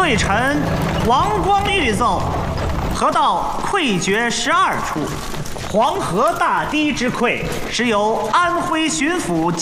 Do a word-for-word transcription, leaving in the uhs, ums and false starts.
贵臣王光玉奏：河道溃决十二处，黄河大堤之溃，实由安徽巡抚